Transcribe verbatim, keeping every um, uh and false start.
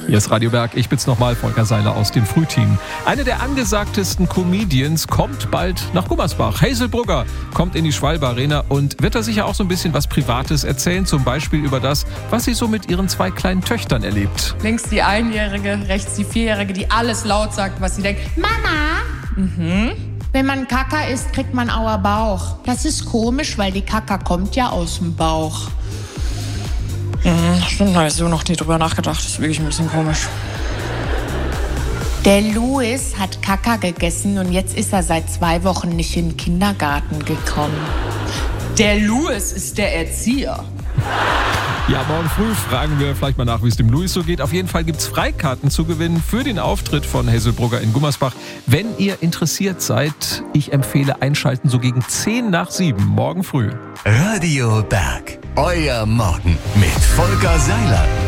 Hier ist Radio Berg, ich bin's nochmal, Volker Seiler aus dem Frühteam. Eine der angesagtesten Comedians kommt bald nach Gummersbach. Hazel Brugger kommt in die Schwalbe Arena und wird da sicher auch so ein bisschen was Privates erzählen, zum Beispiel über das, was sie so mit ihren zwei kleinen Töchtern erlebt. Links die Einjährige, rechts die Vierjährige, die alles laut sagt, was sie denkt. Mama, Mhm. wenn man Kaka isst, kriegt man auer Bauch. Das ist komisch, weil die Kaka kommt ja aus dem Bauch. Mhm, stimmt, da habe ich so noch nie drüber nachgedacht. Das ist wirklich ein bisschen komisch. Der Louis hat Kaka gegessen und jetzt ist er seit zwei Wochen nicht in den Kindergarten gekommen. Der Louis ist der Erzieher. Ja, morgen früh fragen wir vielleicht mal nach, wie es dem Louis so geht. Auf jeden Fall gibt's Freikarten zu gewinnen für den Auftritt von Hazel Brugger in Gummersbach. Wenn ihr interessiert seid, ich empfehle einschalten so gegen zehn nach sieben morgen früh. Radio Berg, euer Morgen mit Volker Seiler.